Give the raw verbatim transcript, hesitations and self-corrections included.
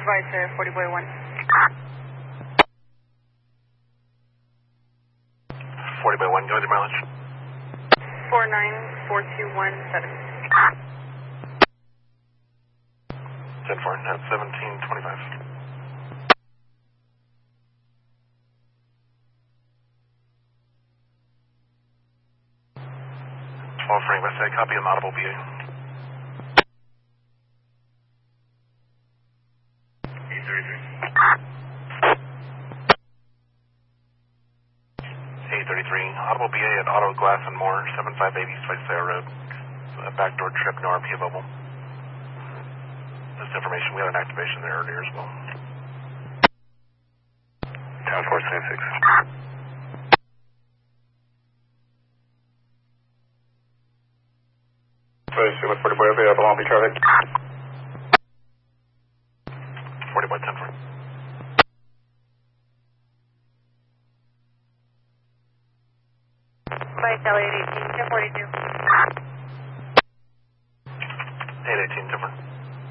Advise uh, forty boy one. forty by one, go with your mileage. four nine four two one seven. ten four at seventeen twenty-five. twelve Frank West Side, copy an audible B A. eight thirty-three. eight thirty-three, audible B A at Auto Glass and More, seven five eight East Visalia Road. A backdoor trip, no R P available. This information, we had an activation there earlier as well. Town four seventy-six. So, with forty boy available, I'll be Charlie. forty boy ten four. Bye, Kelly eighteen, ten forty-two.